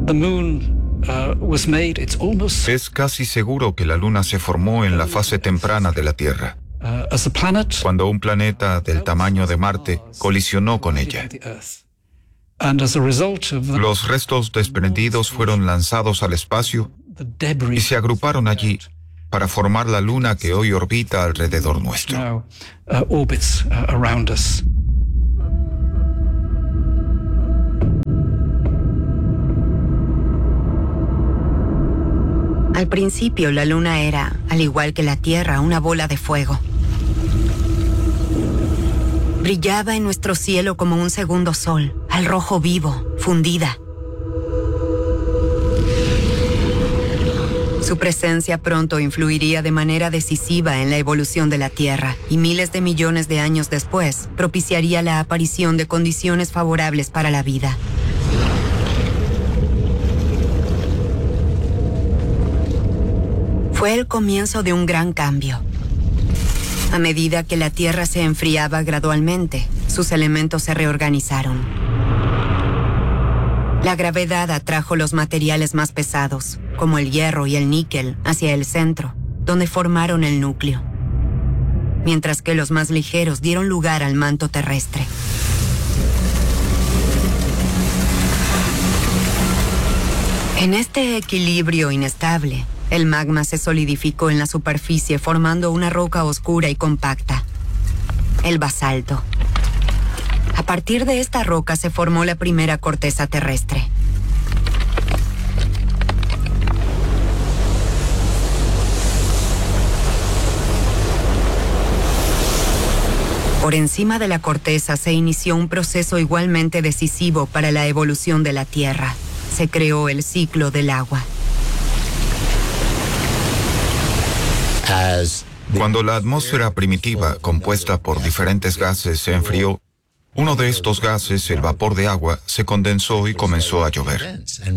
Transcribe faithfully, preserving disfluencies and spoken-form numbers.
Es casi seguro que la Luna se formó en la fase temprana de la Tierra, cuando un planeta del tamaño de Marte colisionó con ella. Los restos desprendidos fueron lanzados al espacio y se agruparon allí para formar la Luna que hoy orbita alrededor nuestro. Al principio, la Luna era, al igual que la Tierra, una bola de fuego. Brillaba en nuestro cielo como un segundo sol, al rojo vivo, fundida. Su presencia pronto influiría de manera decisiva en la evolución de la Tierra y miles de millones de años después propiciaría la aparición de condiciones favorables para la vida. Fue el comienzo de un gran cambio. A medida que la Tierra se enfriaba gradualmente, sus elementos se reorganizaron. La gravedad atrajo los materiales más pesados, como el hierro y el níquel, hacia el centro, donde formaron el núcleo, mientras que los más ligeros dieron lugar al manto terrestre. En este equilibrio inestable, el magma se solidificó en la superficie formando una roca oscura y compacta, el basalto. A partir de esta roca se formó la primera corteza terrestre. Por encima de la corteza se inició un proceso igualmente decisivo para la evolución de la Tierra. Se creó el ciclo del agua. Cuando la atmósfera primitiva, compuesta por diferentes gases, se enfrió, uno de estos gases, el vapor de agua, se condensó y comenzó a llover.